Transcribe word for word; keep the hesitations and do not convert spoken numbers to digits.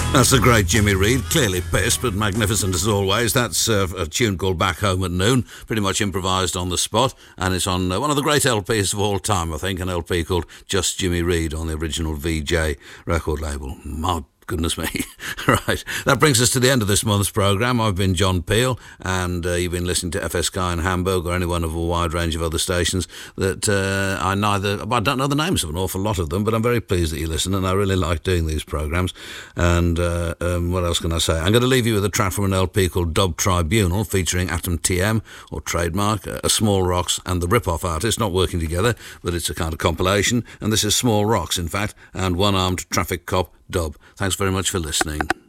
That's the great Jimmy Reed, clearly pissed, but magnificent as always. That's uh, a tune called Back Home at Noon, pretty much improvised on the spot, and it's on uh, one of the great L Ps of all time, I think, an L P called Just Jimmy Reed on the original V J record label. My goodness me. Right, that brings us to the end of this month's programme. I've been John Peel, and uh, you've been listening to F S K in Hamburg or any one of a wide range of other stations that uh, I neither, I don't know the names of an awful lot of them, but I'm very pleased that you listen, and I really like doing these programmes. And uh, um, what else can I say? I'm going to leave you with a track from an L P called Dub Tribunal, featuring Atom T M, or Trademark, uh, Small Rocks and the Rip-Off Artist, not working together, but it's a kind of compilation, and this is Small Rocks, in fact, and One Armed Traffic Cop Dub. Thanks very much for listening.